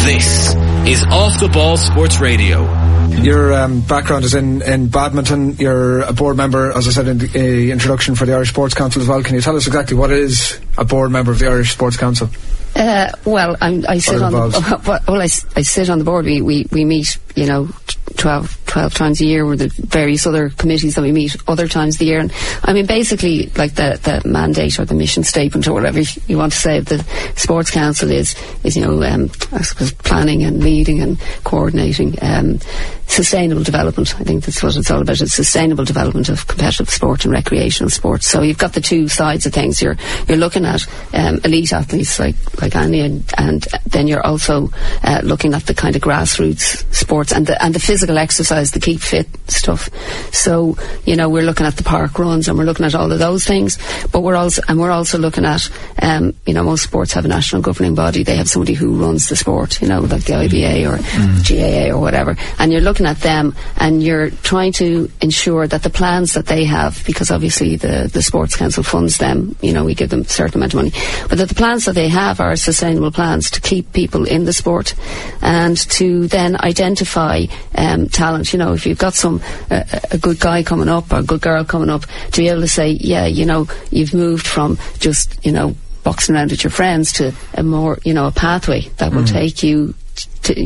This is Off the Ball Sports Radio. Your background is in badminton. You're a board member, as I said in the introduction, for the Irish Sports Council as well. Can you tell us exactly what is a board member of the Irish Sports Council? Well, I sit on I sit on the board. We meet, 12 times a year with the various other committees that we meet other times of the year. And I mean, basically, like the mandate or the mission statement or whatever you want to say of the Sports Council is I suppose planning and leading and coordinating sustainable development. I think that's what it's all about. It's sustainable development of competitive sport and recreational sport. So you've got the two sides of things. You're looking at elite athletes like Annie, and then you're also looking at the kind of grassroots sports and the physical exercise, the keep fit stuff. So we're looking at the park runs and we're looking at all of those things. But we're also looking at most sports have a national governing body. They have somebody who runs the sport, like the IBA or GAA or whatever. And you're looking at them and you're trying to ensure that the plans that they have, because obviously the Sports Council funds them, we give them a certain amount of money, but that the plans that they have are sustainable plans to keep people in the sport and to then identify talent. If you've got a good guy coming up or a good girl coming up, to be able to say, you've moved from just, boxing around with your friends to a more, a pathway that will take you to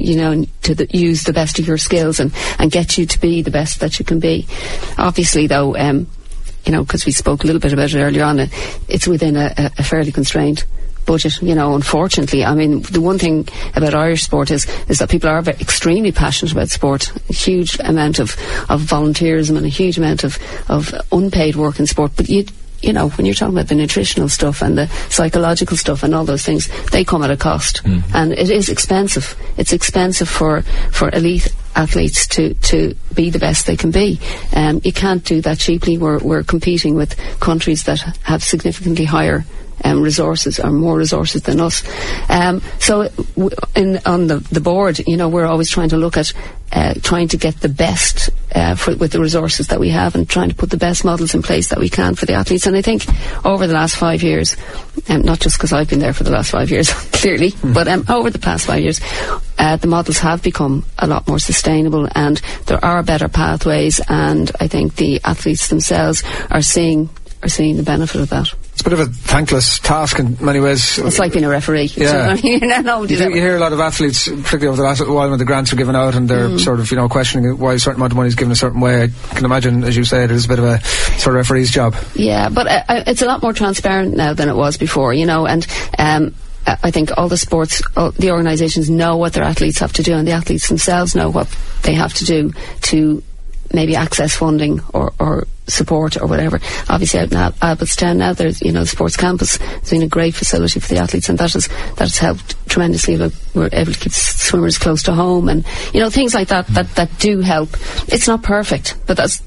use the best of your skills and get you to be the best that you can be. Obviously, though, because we spoke a little bit about it earlier on, it's within a fairly constrained budget. Unfortunately, I mean, the one thing about Irish sport is that people are extremely passionate about sport. A huge amount of volunteerism and a huge amount of unpaid work in sport. But when you're talking about the nutritional stuff and the psychological stuff and all those things, they come at a cost. And it is expensive. It's expensive for elite athletes to be the best they can be. You can't do that cheaply. We're competing with countries that have significantly higher resources or more resources than us. So on the board, we're always trying to look at trying to get the best with the resources that we have and trying to put the best models in place that we can for the athletes. And I think over the last 5 years, not just because I've been there for the last 5 years, clearly, but over the past 5 years, the models have become a lot more sustainable and there are better pathways, and I think the athletes themselves are seeing the benefit of that. It's a bit of a thankless task in many ways. It's like being a referee. Yeah. You hear a lot of athletes, particularly over the last little while when the grants are given out and they're sort of, questioning why a certain amount of money is given a certain way. I can imagine, as you say, it is a bit of a sort of referee's job. Yeah, but it's a lot more transparent now than it was before, and I think all the sports, the organisations know what their athletes have to do, and the athletes themselves know what they have to do to maybe access funding or support or whatever. Obviously out in Albertstown now there's the sports campus. It's been a great facility for the athletes, and that has helped tremendously. We're able to keep swimmers close to home and things like that do help. It's not perfect, but that's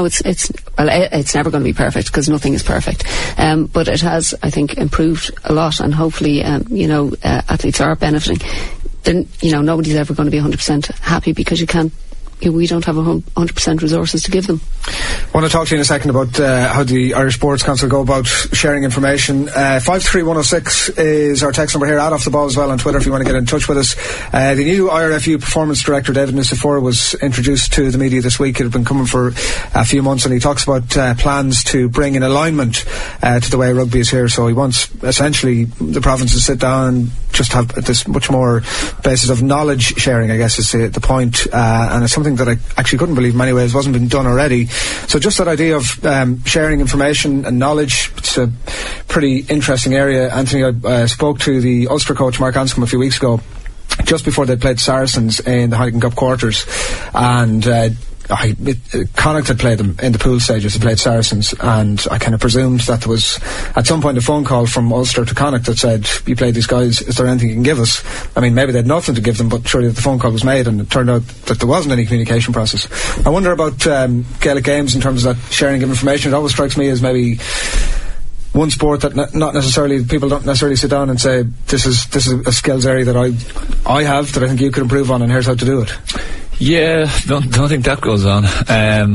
it's never going to be perfect because nothing is perfect, but it has, I think, improved a lot, and hopefully athletes are benefiting. Then nobody's ever going to be 100% happy because we don't have 100% resources to give them. I want to talk to you in a second about how the Irish Sports Council go about sharing information. 53106 is our text number here, at Off the Ball as well on Twitter if you want to get in touch with us. The new IRFU Performance Director, David Nucifora, was introduced to the media this week. It had been coming for a few months, and he talks about plans to bring in alignment to the way rugby is here. So he wants essentially the province to sit down and just have this much more basis of knowledge sharing, I guess is the point, and it's something that I actually couldn't believe in many ways wasn't been done already. So just that idea of sharing information and knowledge, it's a pretty interesting area. Anthony, I spoke to the Ulster coach Mark Anscombe a few weeks ago, just before they played Saracens in the Heineken Cup quarters, and Connacht had played them in the pool stages. They played Saracens, and I kind of presumed that there was at some point a phone call from Ulster to Connacht that said, you played these guys, is there anything you can give us? I mean, maybe they had nothing to give them, but surely the phone call was made, and it turned out that there wasn't any communication process. I wonder about Gaelic games in terms of that sharing of information. It always strikes me as maybe one sport that not necessarily, people don't necessarily sit down and say, this is a skills area that I have that I think you could improve on, and here's how to do it. Yeah, don't think that goes on.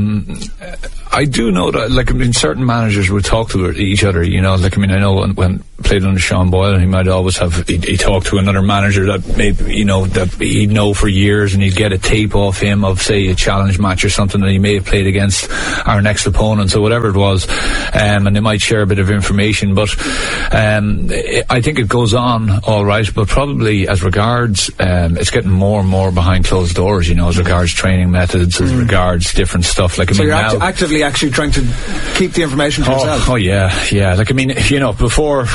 I do know that, certain managers will talk to each other, I know played under Sean Boyle, and he might always have he talked to another manager that maybe that he'd know for years, and he'd get a tape off him of, say, a challenge match or something that he may have played against our next opponents or whatever it was, and they might share a bit of information. But I think it goes on all right, but probably as regards it's getting more and more behind closed doors, as regards training methods, as regards different stuff. Like, I mean, you're actively actually trying to keep the information to yourself. Oh yeah. Like, I mean, before,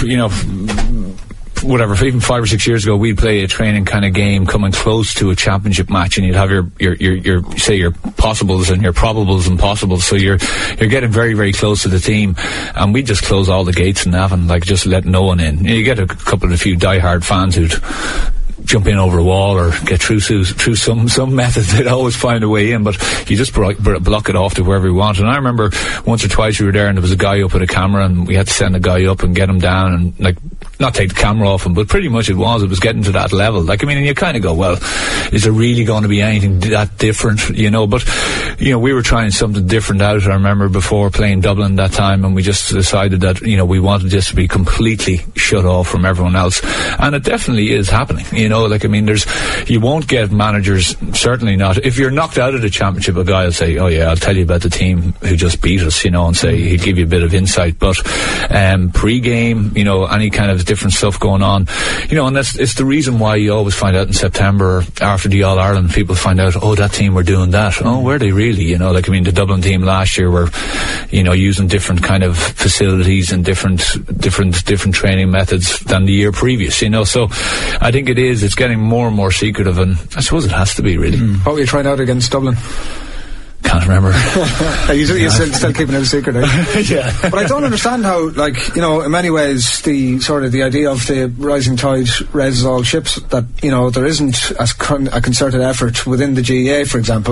whatever, even 5 or 6 years ago, we'd play a training kind of game coming close to a championship match, and you'd have your say your possibles and your probables and possibles. So you're getting very, very close to the team, and we just close all the gates in Navan, like just let no one in. You get a few diehard fans who'd jump in over a wall or get through some method. They'd always find a way in, but you just block it off to wherever you want. And I remember once or twice we were there, and there was a guy up with a camera, and we had to send a guy up and get him down and, like, not take the camera off him, but pretty much it was getting to that level. Like, I mean, and you kind of go, well, is there really going to be anything that different, But, we were trying something different out, I remember, before playing Dublin that time, and we just decided that, we wanted this to be completely shut off from everyone else. And it definitely is happening, Like, I mean, you won't get managers, certainly not. If you're knocked out of the championship, a guy will say, oh yeah, I'll tell you about the team who just beat us, and say, he'd give you a bit of insight. But pre-game, any kind of different stuff going on, and it's the reason why you always find out in September after the All-Ireland, people find out, oh, that team were doing that. Oh, were they really? Like, I mean, the Dublin team last year were, using different kind of facilities and different training methods than the year previous, So I think it's getting more and more secretive, and I suppose it has to be, really. What were you trying out against Dublin? Can't remember. You're still keeping it a secret, Yeah. But I don't understand how, like, in many ways, the idea of the rising tide raises all ships, that, there isn't a concerted effort within the GAA, for example,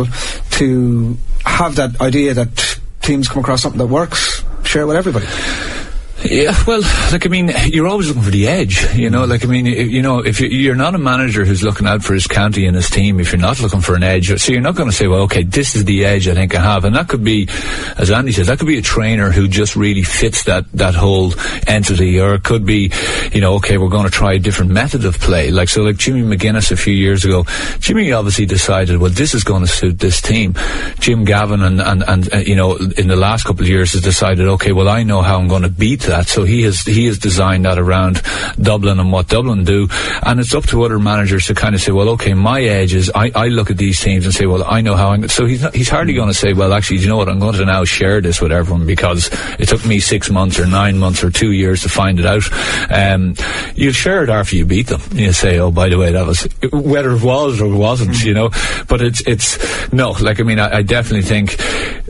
to have that idea that teams come across something that works, share it with everybody. Yeah, well, like, I mean, you're always looking for the edge, like, I mean, if you're not a manager who's looking out for his county and his team, if you're not looking for an edge, so you're not going to say, well, okay, this is the edge I think I have. And that could be, as Andy says, that could be a trainer who just really fits that whole entity, or it could be, okay, we're going to try a different method of play. Like Jimmy McGuinness a few years ago, Jimmy obviously decided, well, this is going to suit this team. Jim Gavin and in the last couple of years has decided, okay, well, I know how I'm going to beat that. So he has designed that around Dublin and what Dublin do, and it's up to other managers to kind of say, well, okay, my edge is I look at these teams and say, well, I know how I'm. So he's hardly going to say, well, actually, you know what, I'm going to now share this with everyone because it took me 6 months or 9 months or 2 years to find it out. You'll share it after you beat them. You say, oh, by the way, that was, whether it was or wasn't, But it's no, like, I mean, I definitely think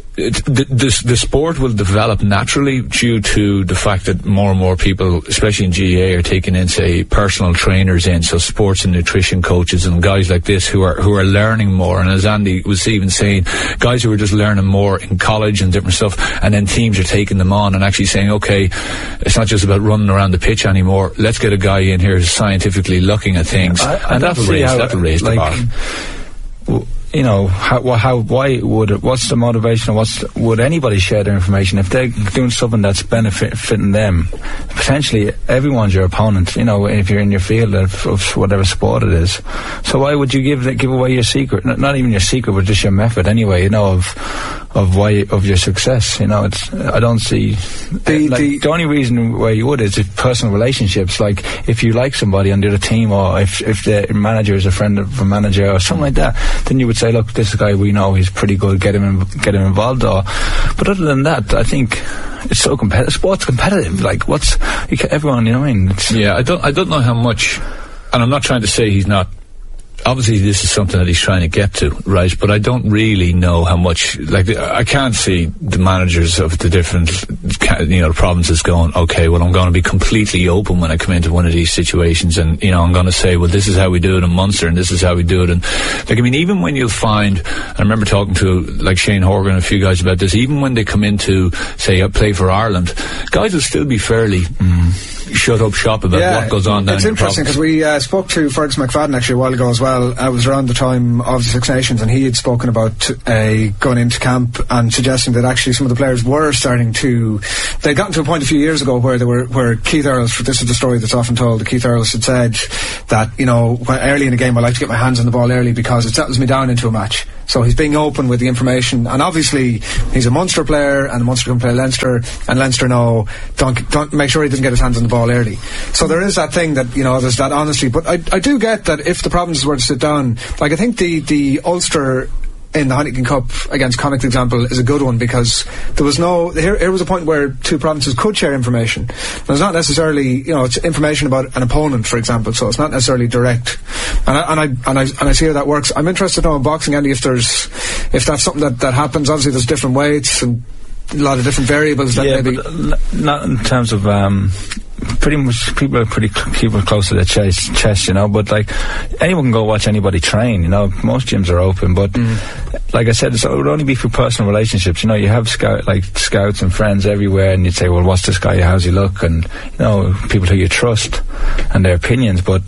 the sport will develop naturally due to the fact that more and more people, especially in GAA, are taking in, say, personal trainers in, so sports and nutrition coaches and guys like this who are learning more. And as Andy was even saying, guys who are just learning more in college and different stuff, and then teams are taking them on and actually saying, okay, it's not just about running around the pitch anymore. Let's get a guy in here who's scientifically looking at things, and that'll raise the bar. What's the motivation? Would anybody share their information if they're doing something that's benefiting them? Potentially, everyone's your opponent. If you're in your field of whatever sport it is. So why would you give away your secret? Not even your secret, but just your method anyway. Of your success. I don't see the only reason why you would is if personal relationships. Like if you like somebody on the other team, or if the manager is a friend of a manager or something like that, then you would say, look, this guy we know, he's pretty good, get him involved. But other than that, I think it's so competitive. Sport's competitive. Like everyone, Yeah, I don't know how much, and I'm not trying to say he's not. Obviously, this is something that he's trying to get to, right? But I don't really know how much. Like, I can't see the managers of the different, provinces going, okay, well, I'm going to be completely open when I come into one of these situations, and I'm going to say, well, this is how we do it in Munster, and this is how we do it. And like, I mean, even when you'll find, I remember talking to like Shane Horgan and a few guys about this. Even when they come into, say, play for Ireland, guys will still be fairly. Shut up shop about what goes on down. It's interesting because we spoke to Fergus McFadden actually a while ago as well. well. I was around the time of the Six Nations, and he had spoken about going into camp and suggesting that actually some of the players were starting to. They'd gotten to a point a few years ago where Keith Earls, this is the story that's often told, that Keith Earls had said that, you know, early in a game I like to get my hands on the ball early because it settles me down into a match. So he's being open with the information, and obviously he's a Munster player, and Munster can play Leinster, and Leinster know don't make sure he doesn't get his hands on the ball early. So there is that thing that, you know, there's that honesty. But I do get that if the provinces were to sit down, like I think the Ulster in the Heineken Cup against Connacht example is a good one, because there was here was a point where two provinces could share information. And it's not necessarily, you know, it's information about an opponent, for example, so it's not necessarily direct. And I see how that works. I'm interested to know in boxing, Andy, if that's something that happens. Obviously there's different weights and a lot of different variables that maybe... but not in terms of pretty much people are keep it close to their chest, you know, but like anyone can go watch anybody train, you know, most gyms are open, but like I said, it would only be for personal relationships, you know. You have scouts and friends everywhere, and you'd say, well, what's this guy, how's he look, and, you know, people who you trust and their opinions, but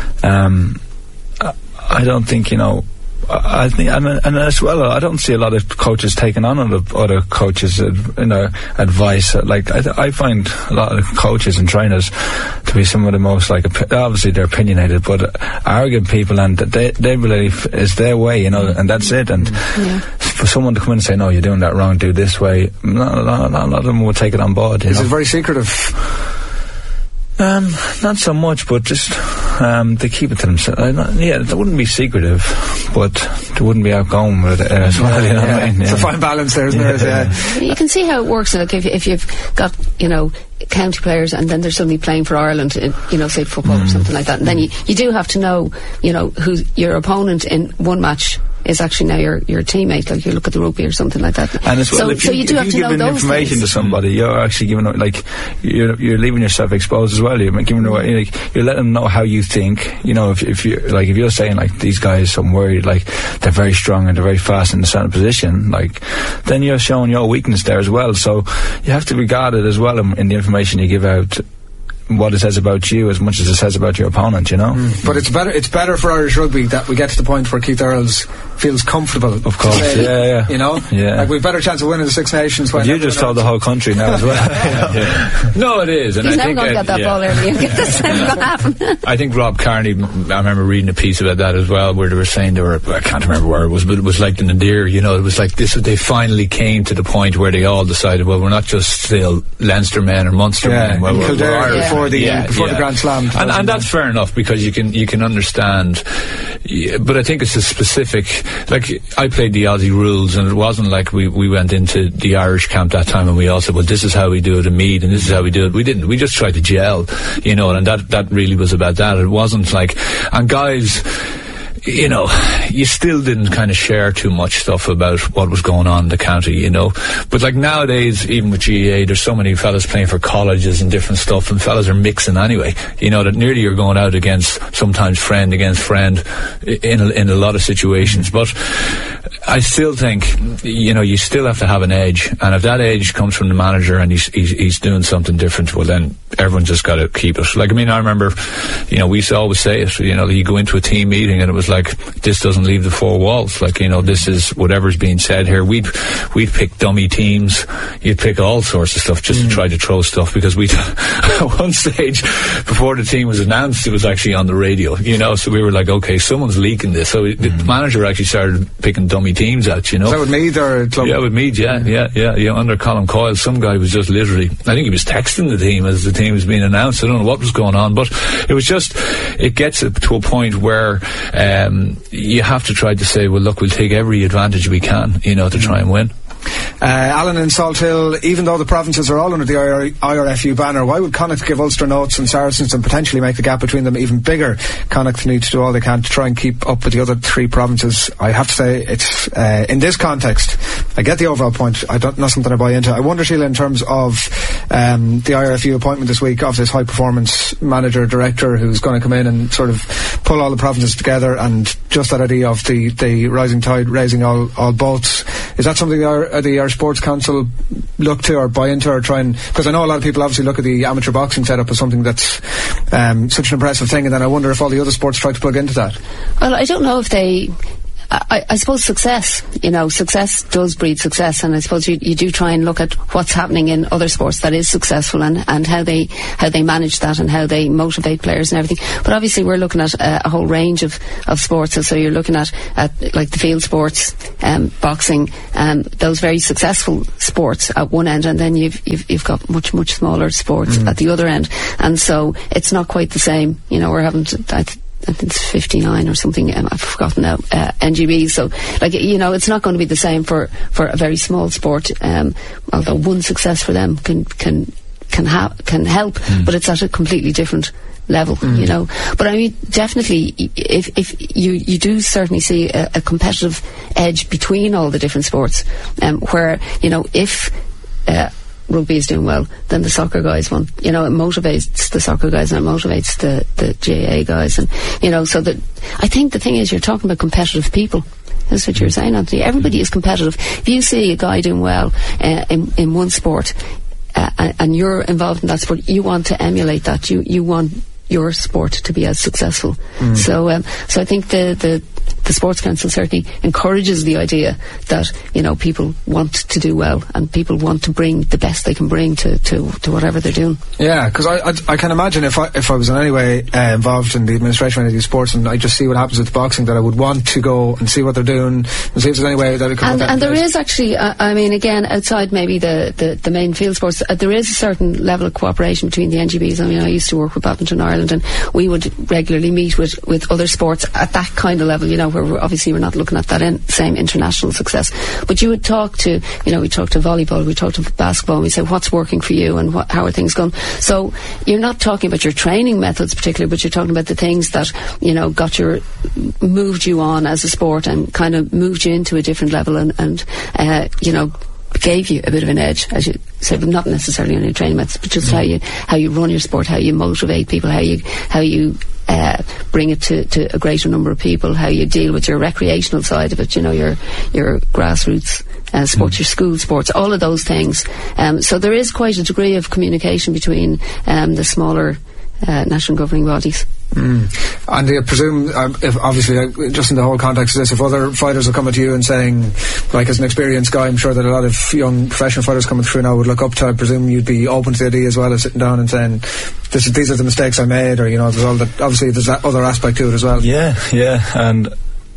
I don't think, you know, I think, and as well, I don't see a lot of coaches taking on other coaches, you know, advice. Like I find a lot of coaches and trainers to be some of the most, like, obviously they're opinionated, but arrogant people, and they believe it's their way, you know, and that's it. And for someone to come in and say, no, you're doing that wrong, do this way, not a lot of them will take it on board. Is it very secretive? Not so much, but just they keep it to themselves. Yeah, they wouldn't be secretive, but they wouldn't be outgoing with it as well. You know what I mean? It's a fine balance there, isn't there? You can see how it works. Like if you've got, you know, county players, and then they're suddenly playing for Ireland, in, you know, say football or something like that, and then you do have to know, you know, who your opponent in one match is actually now your teammate. Like you look at the rugby or something like that. And as well, so you do have to know those information things to somebody, you're actually giving, like, you're leaving yourself exposed as well. You're giving away, like, you're letting them know how you think. You know, if you're saying, like, these guys, I'm worried, like, they're very strong and they're very fast in the certain position, like, then you're showing your weakness there as well. So you have to regard it as well in the information you give out, what it says about you as much as it says about your opponent, you know. But it's better for Irish rugby that we get to the point where Keith Earls feels comfortable. Of course, yeah. You know, like we've better chance of winning the Six Nations. When you just told the whole country now as well. No, it is, and he's I think never going to get that ball early. That's never going to happen. I think Rob Kearney, I remember reading a piece about that as well, where they were saying I can't remember where it was, but it was like the Nadir, you know, it was like this. They finally came to the point where they all decided, well, we're not just still Leinster men or Munster men. Well, we're Irish. Before the Grand Slam, and that's fair enough, because you can understand. But I think it's a specific. Like, I played the Aussie rules, and it wasn't like we went into the Irish camp that time and we all said, well, this is how we do it in Meath and this is how we do it. We didn't. We just tried to gel, you know, and that really was about that. It wasn't like, and guys, you know, you still didn't kind of share too much stuff about what was going on in the county, you know. But like nowadays, even with GAA, there's so many fellas playing for colleges and different stuff, and fellas are mixing anyway, you know, that nearly you're going out against, sometimes friend against friend in a lot of situations. But I still think, you know, you still have to have an edge, and if that edge comes from the manager and he's doing something different, well, then everyone just got to keep it. Like, I mean, I remember, you know, we used to always say it, you know, you go into a team meeting and it was like, this doesn't leave the four walls. Like, you know, this is whatever's being said here. We'd pick dummy teams. You'd pick all sorts of stuff just to try to throw stuff, because at one stage before the team was announced, it was actually on the radio, you know, so we were like, okay, someone's leaking this. So the manager actually started picking dummy teams out, you know. Is that with Meath or Club? Yeah, with Meath, yeah. Under Colin Coyle, some guy was just literally, I think he was texting the team as the team was being announced. I don't know what was going on, but it was just, it gets to a point where you have to try to say, well, look, we'll take every advantage we can, you know, to try and win. Alan in Salthill, even though the provinces are all under the IRFU banner, why would Connacht give Ulster notes and Saracens and potentially make the gap between them even bigger? Connacht need to do all they can to try and keep up with the other three provinces. I have to say, it's in this context, I get the overall point. I don't know, something I buy into. I wonder, Sheila, in terms of the IRFU appointment this week of this high performance manager director who's going to come in and sort of pull all the provinces together, and just that idea of the rising tide raising all boats. Is that something the Irish Sports Council look to or buy into or try and... Because I know a lot of people obviously look at the amateur boxing setup as something that's such an impressive thing, and then I wonder if all the other sports try to plug into that. Well, I don't know if they... I suppose success does breed success, and I suppose you do try and look at what's happening in other sports that is successful and how they manage that and how they motivate players and everything. But obviously we're looking at a whole range of sports, and so you're looking at like the field sports, boxing, those very successful sports at one end, and then you've got much smaller sports at the other end, and so it's not quite the same. We're having I think it's 59 or something, I've forgotten now, NGBs, so it's not going to be the same for a very small sport, although one success for them can help, but it's at a completely different level, But I mean, definitely, if you do certainly see a competitive edge between all the different sports, where, if rugby is doing well, then the soccer guys won. It motivates the soccer guys and it motivates the GAA guys, and so that I think the thing is, you're talking about competitive people. That's what you're saying, Anthony. Everybody is competitive. If you see a guy doing well in one sport and you're involved in that sport, you want to emulate that. You want your sport to be as successful. So I think the Sports Council certainly encourages the idea that people want to do well and people want to bring the best they can bring to whatever they're doing. Yeah, because I can imagine if I was in any way involved in the administration of any of these sports, and I just see what happens with boxing, that I would want to go and see what they're doing and see if there's any way that it can. And there is actually, I mean, again, outside maybe the main field sports, there is a certain level of cooperation between the NGBs. I mean, I used to work with Badminton Ireland, and we would regularly meet with other sports at that kind of level, where we're not looking at that same international success. But you would talk to, we talk to volleyball, we talk to basketball, and we say, what's working for you and how are things going? So you're not talking about your training methods particularly, but you're talking about the things that, moved you on as a sport and kind of moved you into a different level and gave you a bit of an edge, as you said, but not necessarily on your training methods, but just how you run your sport, how you motivate people, how you bring it to a greater number of people, how you deal with your recreational side of it, your grassroots sports, your school sports, all of those things. So there is quite a degree of communication between the smaller national governing bodies. And I presume, if obviously, just in the whole context of this, if other fighters are coming to you and saying, like, as an experienced guy, I'm sure that a lot of young professional fighters coming through now would look up to, I presume you'd be open to the idea as well as sitting down and saying, these are the mistakes I made, or, there's all that, obviously there's that other aspect to it as well. Yeah, and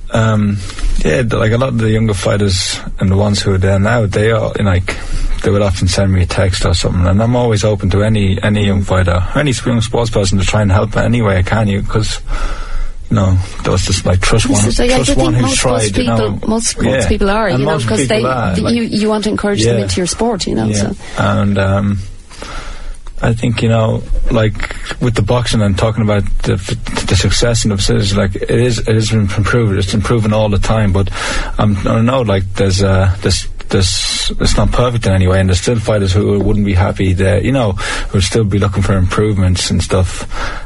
like a lot of the younger fighters and the ones who are there now, they are they would often send me a text or something, and I'm always open to any young fighter, any young sports person, to try and help in any way I can. Because those just like trust one who's tried. Most sports people are, because you want to encourage them into your sport, So. And I think, like with the boxing and talking about the success in the facilities, like it is improved. It's improving all the time. But I know, like there's it's not perfect in any way, and there's still fighters who wouldn't be happy there, who would still be looking for improvements and stuff.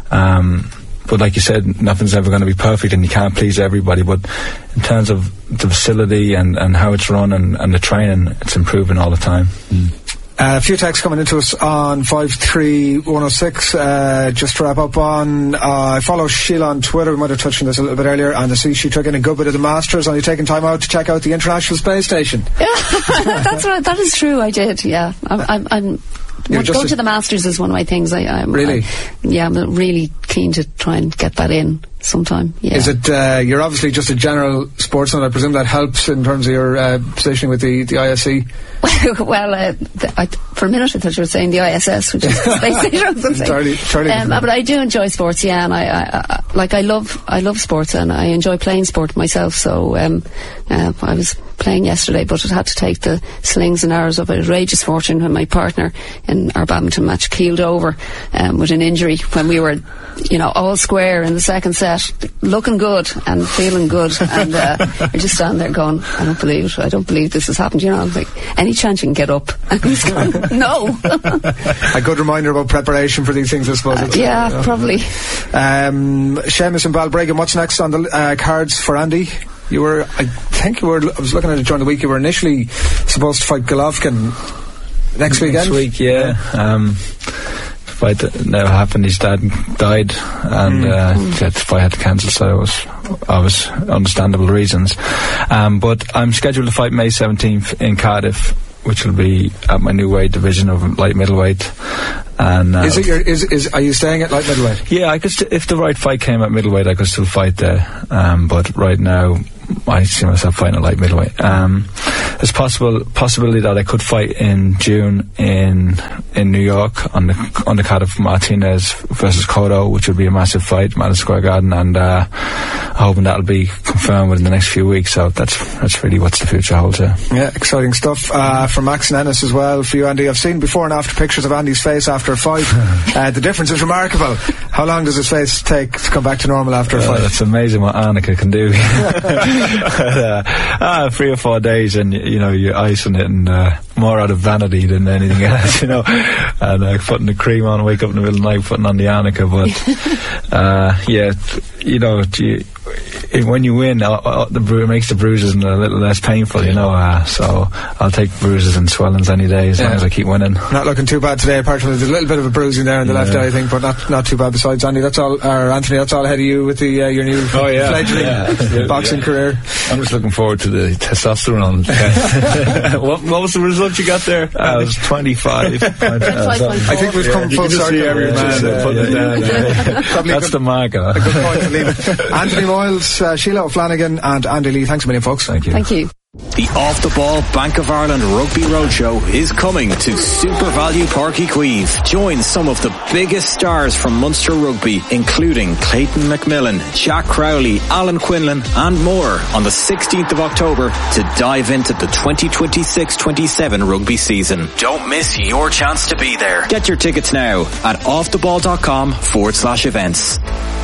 But like you said, nothing's ever going to be perfect, and you can't please everybody. But in terms of the facility and how it's run and the training, it's improving all the time. A few texts coming into us on 53106. Just to wrap up on, I follow Sheila on Twitter. We might have touched on this a little bit earlier, and I see she took in a good bit of the Masters. Are you taking time out to check out the International Space Station? Yeah, that's right. That is true. I did. Yeah, I'm going to the Masters is one of my things. I'm really keen to try and get that in sometime. Yeah. Is it? You're obviously just a general sportsman. I presume that helps in terms of your positioning with the ISC. Well, for a minute I thought you were saying the ISS, which is the space station or something. But I do enjoy sports, and I love sports, and I enjoy playing sport myself. So I was playing yesterday, but it had to take the slings and arrows of outrageous fortune when my partner in our badminton match keeled over with an injury when we were, all square in the second set, looking good and feeling good, and I just stand there going, I don't believe it. I don't believe this has happened. I'm like, any chance you can get up? And he's going, no. A good reminder about preparation for these things, I suppose. Probably. Seamus and Balbriggan, what's next on the cards for Andy? I was looking at it during the week, you were initially supposed to fight Golovkin next weekend. Next week, yeah. Fight that never happened. His dad died, and the fight had to cancel, so it was understandable reasons. But I'm scheduled to fight May 17th in Cardiff, which will be at my new weight division of light middleweight. And are you staying at light middleweight? Yeah, I could. If the right fight came at middleweight, I could still fight there. But right now, I see myself fighting at light middleweight. There's possibility that I could fight in June in New York on the card of Martinez versus Cotto, which would be a massive fight, Madison Square Garden, and hoping that'll be confirmed within the next few weeks. So that's really what's the future holds. Yeah, exciting stuff. From Max and Ennis as well for you, Andy. I've seen before and after pictures of Andy's face after a fight. The difference is remarkable. How long does his face take to come back to normal after a fight? It's amazing what Annika can do. 3 or 4 days, and you're icing it, and more out of vanity than anything else, and putting the cream on, wake up in the middle of the night, putting on the Annika. But when you win, it makes the bruises a little less painful, so I'll take bruises and swellings any day as long as I keep winning. Not looking too bad today, apart from there's a little bit of a bruising there in the left eye, I think, but not too bad besides. Andy, Anthony, that's all ahead of you with your new fledgling boxing career. I'm just looking forward to the testosterone. What was the result you got there? I was 25. I think we've come full circle. That's the marker. A good point to leave it. Anthony Moyles, Sheila O'Flanagan and Andy Lee, thanks a million, folks. Thank you. Thank you. The Off the Ball Bank of Ireland Rugby Roadshow is coming to Super Value Park Queeve. Join some of the biggest stars from Munster Rugby, including Clayton McMillan, Jack Crowley, Alan Quinlan and more on the 16th of October to dive into the 2026-27 rugby season. Don't miss your chance to be there. Get your tickets now at offtheball.com/events.